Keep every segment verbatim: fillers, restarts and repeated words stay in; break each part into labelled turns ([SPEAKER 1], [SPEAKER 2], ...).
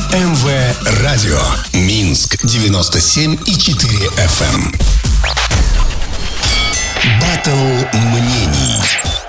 [SPEAKER 1] эм вэ Радио. Минск девяносто семь и четыре эф эм. Баттл мнений.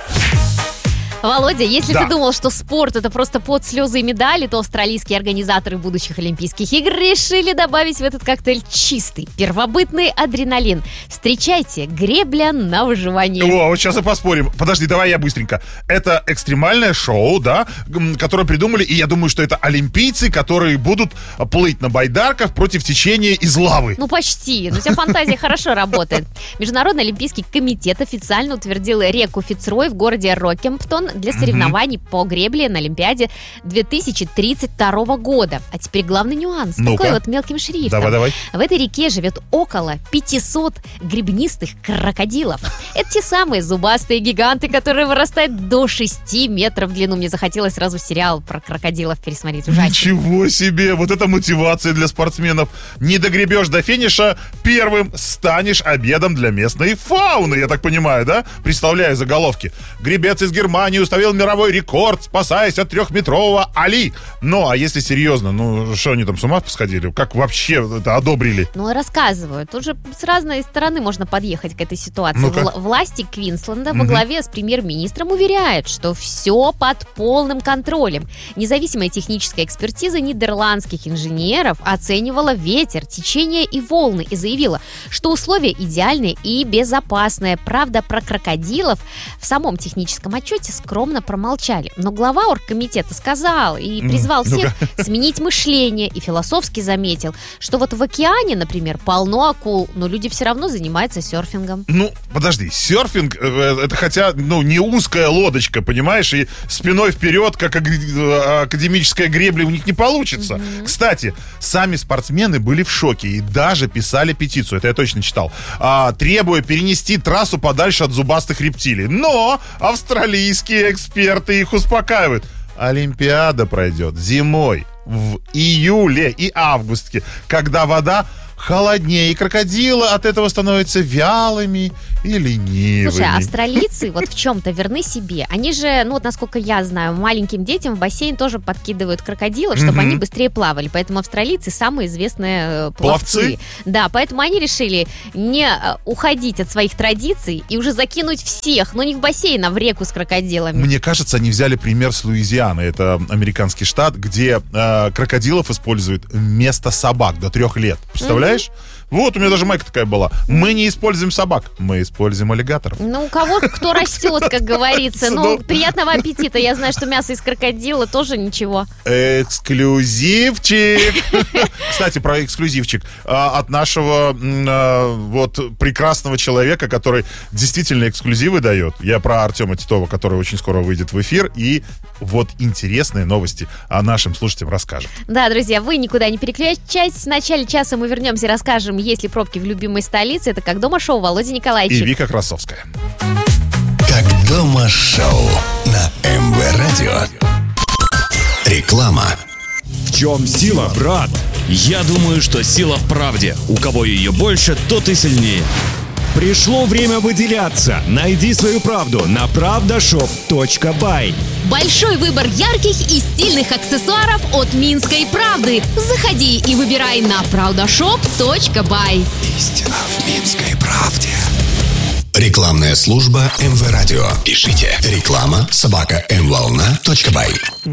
[SPEAKER 2] Володя, если
[SPEAKER 3] Да.
[SPEAKER 2] ты думал, что спорт — это просто пот, слезы и медали, то австралийские организаторы будущих Олимпийских игр решили добавить в этот коктейль чистый, первобытный адреналин. Встречайте, гребля на выживание.
[SPEAKER 3] О, вот сейчас и поспорим. Подожди, давай я быстренько. Это экстремальное шоу, да, м, которое придумали, и я думаю, что это олимпийцы, которые будут плыть на байдарках против течения из лавы.
[SPEAKER 2] Ну, почти. Но у тебя фантазия хорошо работает. Международный олимпийский комитет официально утвердил реку Фицрой в городе Рокемптон для соревнований по гребле на Олимпиаде две тысячи тридцать второго года. А теперь главный нюанс.
[SPEAKER 3] Ну-ка.
[SPEAKER 2] Такой вот мелким шрифтом.
[SPEAKER 3] Давай, давай.
[SPEAKER 2] В этой реке живет около пятисот гребнистых крокодилов. Это те самые зубастые гиганты, которые вырастают до шести метров в длину. Мне захотелось сразу сериал про крокодилов пересмотреть. Ужасно.
[SPEAKER 3] Ничего себе! Вот это мотивация для спортсменов. Не догребешь до финиша, первым станешь обедом для местной фауны, я так понимаю, да? Представляю заголовки. Гребец из Германии установил мировой рекорд, спасаясь от трехметрового Али. Ну, а если серьезно, ну, что они там с ума посходили? Как вообще это одобрили?
[SPEAKER 2] Ну, рассказываю. Тут же с разной стороны можно подъехать к этой ситуации.
[SPEAKER 3] Ну-ка.
[SPEAKER 2] Вла- власти Квинсленда во главе с премьер-министром уверяют, что все под полным контролем. Независимая техническая экспертиза нидерландских инженеров оценивала ветер, течение и волны и заявила, что условия идеальные и безопасные. Правда, про крокодилов в самом техническом отчете скромно промолчали. Но глава оргкомитета сказал и призвал всех сменить мышление и философски заметил, что вот в океане, например, полно акул, но люди все равно занимаются серфингом.
[SPEAKER 3] Ну, подожди, серфинг, э, это хотя, ну, не узкая лодочка, понимаешь, и спиной вперед, как аг- э, академическая гребля, у них не получится. Кстати, сами спортсмены были в шоке и даже писали петицию, это я точно читал, а, требуя перенести трассу подальше от зубастых рептилий. Но австралийские эксперты их успокаивают. Олимпиада пройдет зимой, в июле и августе, когда вода холоднее, и крокодилы от этого становятся вялыми и ленивыми.
[SPEAKER 2] Слушай, австралийцы вот в чем-то верны себе. Они же, ну вот насколько я знаю, маленьким детям в бассейн тоже подкидывают крокодилов, чтобы
[SPEAKER 3] Мгм.
[SPEAKER 2] они быстрее плавали. Поэтому австралийцы самые известные э, пловцы.
[SPEAKER 3] Пловцы?
[SPEAKER 2] Да, поэтому они решили не э, уходить от своих традиций и уже закинуть всех, но не в бассейн, а в реку с крокодилами.
[SPEAKER 3] Мне кажется, они взяли пример с Луизианы. Это американский штат, где э, крокодилов используют вместо собак до трех лет. Представляешь? Вот, у меня даже майка такая была. Мы не используем собак, мы используем аллигаторов.
[SPEAKER 2] Ну, у кого кто растет, как говорится. Ну,
[SPEAKER 3] Ну.
[SPEAKER 2] приятного аппетита. Я знаю, что мясо из крокодила тоже ничего.
[SPEAKER 3] Эксклюзивчик. Кстати, про эксклюзивчик. А, От нашего м, а, вот прекрасного человека, который действительно эксклюзивы дает. Я про Артема Титова, который очень скоро выйдет в эфир. И вот интересные новости о нашим слушателям расскажет.
[SPEAKER 2] Да, друзья, вы никуда не переключайтесь. В начале часа мы вернемся и расскажем, есть ли пробки в любимой столице. Это «Как дома» шоу Володя
[SPEAKER 3] И
[SPEAKER 2] Николаевич.
[SPEAKER 3] Вика Красовская.
[SPEAKER 1] Как дома шоу на эм вэ Радио. Реклама.
[SPEAKER 4] В чем сила, брат?
[SPEAKER 5] Я думаю, что сила в правде. У кого ее больше, тот и сильнее.
[SPEAKER 4] Пришло время выделяться. Найди свою правду на правда шоп точка бай.
[SPEAKER 6] Большой выбор ярких и стильных аксессуаров от Минской правды. Заходи и выбирай на правда шоп точка бай.
[SPEAKER 1] Истина в Минской правде. Рекламная служба эм вэ Радио. Пишите реклама собака эм волна точка бай.